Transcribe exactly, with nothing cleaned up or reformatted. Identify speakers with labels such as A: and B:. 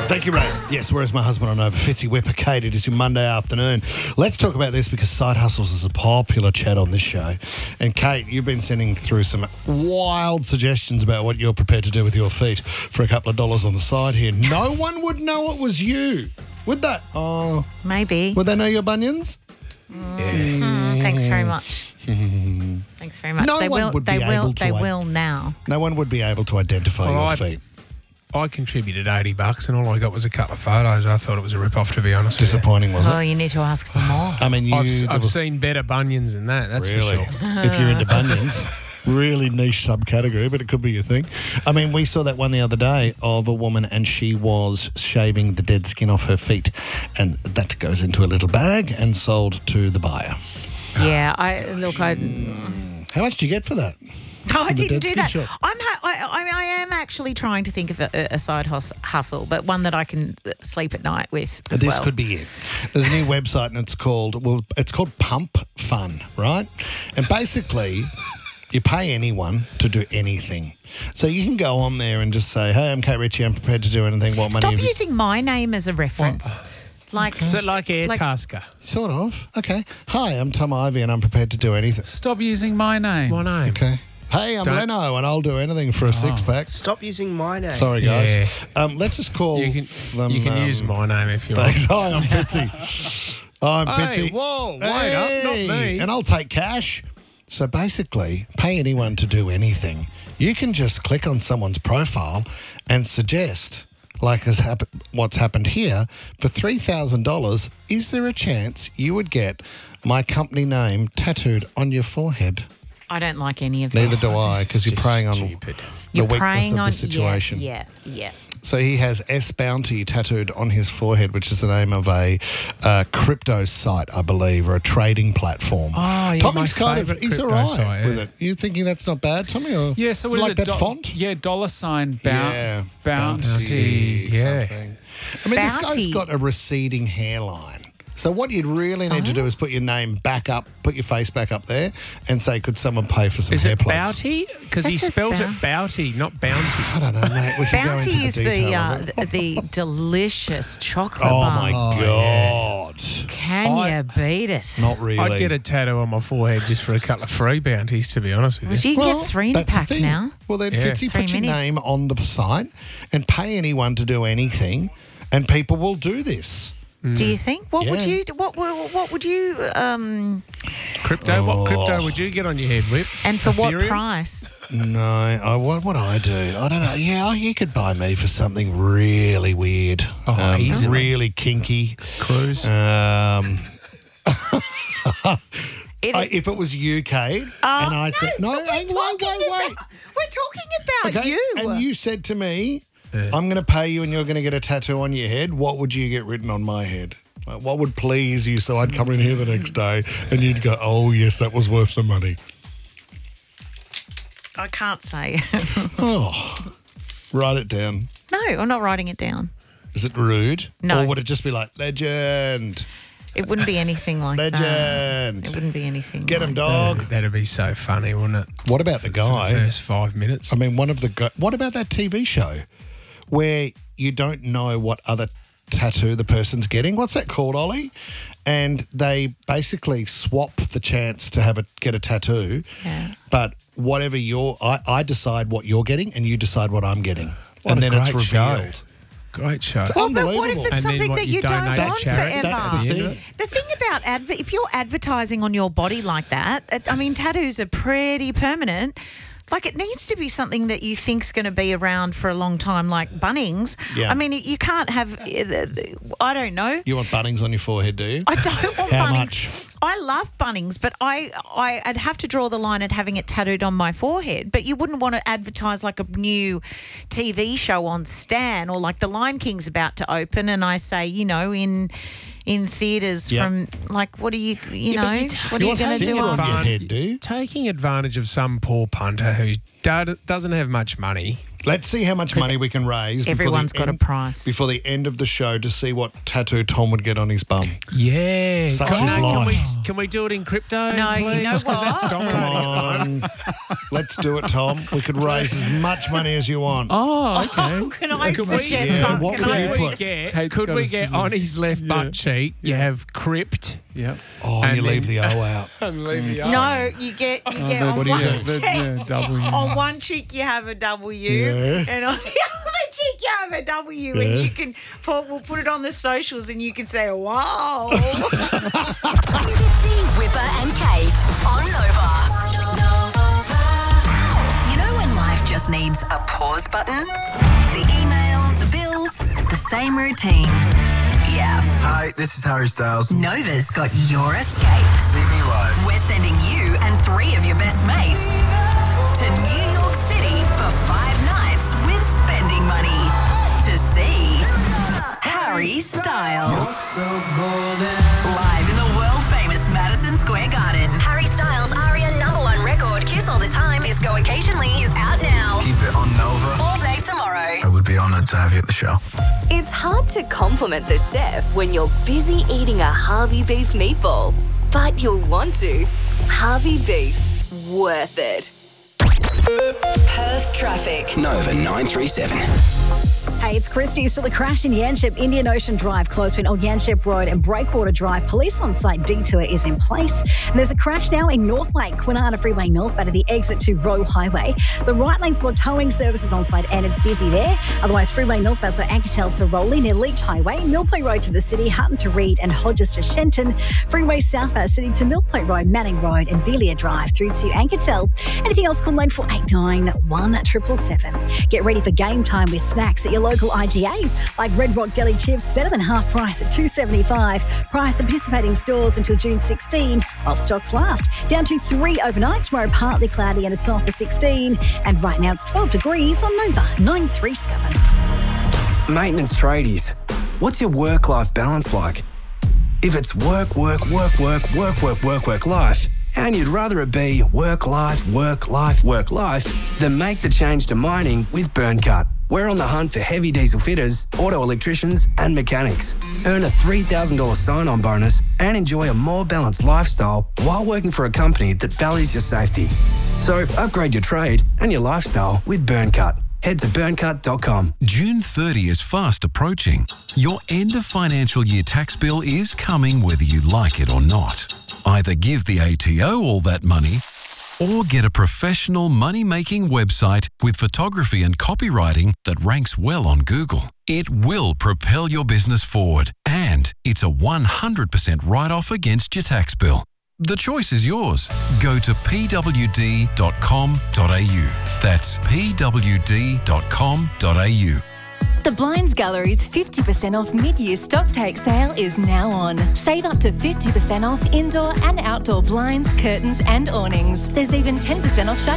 A: Thank you, Ray. Yes, where's my husband on over? Fitzy Whipper Kate, it is your Monday afternoon. Let's talk about this because side hustles is a popular chat on this show. And Kate, you've been sending through some wild suggestions about what you're prepared to do with your feet for a couple of dollars on the side here. No one would know it was you, would they? Oh,
B: Maybe.
A: would they know your bunions?
B: Mm, thanks very much. Thanks very much.
A: No
B: they
A: one
B: will.
A: would
B: they
A: be
B: will.
A: able to
B: They
A: wait.
B: will now.
A: No one would be able to identify
C: Well,
A: your
C: I-
A: feet.
C: I contributed eighty bucks and all I got was a couple of photos. I thought it was a rip-off, to be honest with you.
A: Disappointing, was
B: Well,
A: it?
B: you need to ask for more.
A: I mean, you...
C: I've,
A: there
C: I've
A: was-
C: seen better bunions than that, that's
A: Really?
C: for sure.
A: If you're into bunions, really niche subcategory, but it could be your thing. I mean, we saw that one the other day of a woman and she was shaving the dead skin off her feet, and that goes into a little bag and sold to the buyer.
B: Yeah. I look. I.
A: How much do you get for that?
B: No, I
A: From the
B: didn't
A: dead
B: do
A: skin
B: that.
A: shop?
B: I'm. Ha- I, I, I am actually trying to think of a, a side hus- hustle, but one that I can sleep at night with as
A: This
B: well.
A: could be it. There's a new website and it's called, well, it's called Pump Fun, right? And basically, you pay anyone to do anything. So you can go on there and just say, hey, I'm Kate Ritchie, I'm prepared to do anything. What money
B: Stop
A: have you...
B: using my name as a reference. Like,
C: Is it like Air
B: Like-
C: Tasker?
A: Sort of. Okay. Hi, I'm Tom Ivy and I'm prepared to do anything.
D: Stop using my name.
C: My name.
A: Okay. Hey, I'm
C: Don't-
A: Leno and I'll do anything for a six-pack.
E: Stop using my name.
A: Sorry, guys.
C: Yeah.
A: Um, let's just call
C: You can,
A: them...
C: you can
A: um,
C: use my name if you want.
A: Thanks. Hi, I'm Fitzy. I'm
C: Hey,
A: Fitzy.
C: whoa, wait up, not me.
A: And I'll take cash. So basically, pay anyone to do anything. You can just click on someone's profile and suggest, like has happen- what's happened here, for three thousand dollars, is there a chance you would get my company name tattooed on your forehead?
B: I don't like any of
A: Neither
B: this.
A: do I,
C: This
A: because
C: is
A: you're
C: just
A: preying on
C: stupid.
A: the
B: You're
A: weakness
B: preying
A: of
B: on
A: the situation.
B: Yeah, yeah, yeah.
A: So he has S Bounty tattooed on his forehead, which is the name of a uh, crypto site, I believe, or a trading platform.
C: Oh, yeah,
A: Tommy's
C: my
A: kind of,
C: favourite
A: he's all
C: crypto
A: right
C: site,
A: with
C: yeah.
A: it. You thinking that's not bad, Tommy? Or
D: Yeah, so
A: do
D: what
A: you
D: is
A: like
D: it?
A: that
D: Do-
A: font?
D: Yeah, dollar sign boun-
A: yeah,
D: bounty.
C: Yeah.
A: something. I mean, this guy's
B: Bounty.
A: got a receding hairline. So what you'd really need to
B: So?
A: do is put your name back up, put your face back up there, and say, could someone pay for some
C: Is
A: hair
C: it
A: plugs?
C: Bounty? Because he
B: That says
C: spelled
B: Boun-
C: it Bounty, not Bounty.
A: I don't know, mate. We can go into
B: Bounty
A: the
B: is the
A: detail
B: uh,
A: of it.
B: the, the delicious chocolate
A: Oh,
B: bar.
A: my God.
B: Can
C: I-
B: you beat it?
A: Not really.
C: I'd get a tattoo on my forehead just for a couple of free bounties, to be honest with
B: Would
C: you.
B: you get three in a
A: that's the
B: pack
A: thing.
B: now?
A: Well, then,
C: Yeah.
A: Fitzy,
B: Three
A: put your
B: minis.
A: name on the site and pay anyone to do anything, and people will do this.
B: Do you think? What would
A: Yeah.
B: you? What would- What would you? Um,
C: Crypto?
A: Oh.
C: What crypto would you get on your head, Whip?
B: and for what
C: Ethereum?
B: price?
A: No, I, what would I do? I don't know. Yeah, you could buy me for something really weird.
C: Oh,
A: um,
C: easily.
A: really kinky.
C: Cruise?
A: Um,
B: It,
A: I, if it was you, Kate, and I said, no,
B: but we're
A: hang- wait,
B: talking
A: wait, wait.
B: about- We're talking about
A: Okay,
B: you.
A: and you said to me, I'm going to pay you and you're going to get a tattoo on your head. What would you get written on my head? Like, what would please you so I'd come in here the next day and you'd go, oh, yes, that was worth the money.
B: I can't say.
A: Oh, write it down.
B: No, I'm not writing it down.
A: Is it rude?
B: No.
A: Or would it just be like, legend,
B: It wouldn't be anything like that.
A: legend?
B: It wouldn't be anything.
A: Get him,
B: like
A: dog.
C: That'd, that'd be so funny, wouldn't it?
A: What about the
C: For the
A: guy?
C: first five minutes.
A: I mean, one of the go- what about that T V show where you don't know what other tattoo the person's getting? What's that called, Ollie? And they basically swap the chance to have a get a tattoo.
B: Yeah.
A: But whatever you're, I, I decide what you're getting, and you decide what I'm getting,
C: What
A: and
C: a
A: then it's
C: great show.
A: revealed.
C: Great show.
B: Well, but what if
A: Unbelievable.
B: it's
C: And then
B: something
C: what,
B: that
C: you
B: you don't
C: donate to
B: want
C: charity?
B: forever?
A: That's the thing.
B: The thing about adver- if you're advertising on your body like that, it, I mean, tattoos are pretty permanent. Like, it needs to be something that you think's going to be around for a long time, like Bunnings.
A: Yeah.
B: I mean, you can't have. uh, the- the- I don't know.
A: You want Bunnings on your forehead, do you?
B: I don't want
A: How
B: Bunnings.
A: much?
B: I love Bunnings, but I, I, I'd have to draw the line at having it tattooed on my forehead. But you wouldn't want to advertise like a new T V show on Stan, or like The Lion King's about to open, and I say, you know, in in theatres
A: Yep.
B: from like, what are you, you
C: Yeah, but
B: know,
C: you t-
B: what are
A: you
B: you
A: want
B: going to do
A: Singer on
B: after?
A: your head, do you?
C: Taking advantage of some poor punter who do- doesn't have much money
A: Let's see how much money we can raise. before the
B: Everyone's got a
A: end-
B: price.
A: Before the end of the show to see what tattoo Tom would get on his bum.
C: Yeah.
A: Such
C: can,
A: is
C: no, can we
A: life.
C: can we do it in crypto?
B: No, you
C: please?
B: know
C: 'Cause that's
B: what?
C: dominating
A: Come
C: at the moment.
A: on. Let's do it, Tom. We could raise as much money as you want.
D: Oh, okay.
B: Oh, can I
C: Could
B: suggest
C: we-
A: Yeah,
B: something?
A: what
B: Can
A: would
B: I-
A: you
C: Could we
A: put?
C: get,
D: Kate's
C: could
D: got
C: we
D: a
C: get
D: suggestion.
C: on his left butt cheek, you have crypt
D: Yep.
A: Oh, and
C: And
A: you
C: then-
A: leave the O out.
C: and leave the
B: No, you get you get
D: the-
B: on
A: what do you
B: one
A: do?
B: cheek.
D: The- yeah, W.
B: On one cheek you have a W,
A: Yeah.
B: and on the other cheek you have a W,
A: Yeah.
B: and you can. For, we'll put it on the socials, and you can say, "Wow."
E: Fitzy, Whipper and Kate on Nova. You know when life just needs a pause button? The emails, the bills, the same routine. Yeah,
F: Hi, this is Harry Styles.
E: Nova's got your escape.
F: See me live.
E: We're sending you and three of your best mates to New York City for five nights with spending money to see Harry Styles.
F: So golden.
E: Live in the world-famous Madison Square Garden. Harry Styles' Aria number one record, Kiss All the Time, Disco Occasionally, is out now.
F: Keep it on Nova.
E: All day tomorrow.
F: I would be honoured to have you at the show.
G: It's hard to compliment the chef when you're busy eating a Harvey beef meatball, but you'll want to. Harvey beef, worth it.
E: Perth traffic.
H: Nova nine three seven.
I: Hey, it's Christy. Still a crash in Yanchep, Indian Ocean Drive, close between Old Yanchep Road and Breakwater Drive. Police on site detour is in place. And there's a crash now in North Lake, Kwinana Freeway northbound at the exit to Roe Highway. The right lane's for towing services on site and it's busy there. Otherwise, Freeway northbound, so Anketel to Rowley near Leach Highway, Millpoint Road to the city, Hutton to Reed and Hodges to Shenton. Freeway southbound city to Millpoint Road, Manning Road and Belia Drive through to Anketel. Anything else, call lane four eight nine, one seven seven seven. Get ready for game time with snacks at your local I G A, like Red Rock Deli Chips, better than half price at two dollars seventy-five. Price at participating stores until June sixteenth, while stocks last. Down to three overnight, tomorrow partly cloudy and it's off to sixteen. And right now it's twelve degrees on Nova nine three seven.
F: Maintenance tradies. What's your work-life balance like? If it's work, work, work, work, work, work, work, work, life, and you'd rather it be work, life, work, life, work, life, then make the change to mining with BurnCut. We're on the hunt for heavy diesel fitters, auto electricians, and mechanics. Earn a three thousand dollars sign-on bonus and enjoy a more balanced lifestyle while working for a company that values your safety. So upgrade your trade and your lifestyle with BurnCut. Head to burn cut dot com.
J: June thirtieth is fast approaching. Your end of financial year tax bill is coming whether you like it or not. Either give the A T O all that money or get a professional money-making website with photography and copywriting that ranks well on Google. It will propel your business forward and it's a one hundred percent write-off against your tax bill. The choice is yours. Go to p w d dot com dot a u. That's p w d dot com dot a u.
K: The Blinds Gallery's fifty percent off mid-year stock take sale is now on. Save up to fifty percent off indoor and outdoor blinds, curtains and awnings. There's even ten percent off shutters.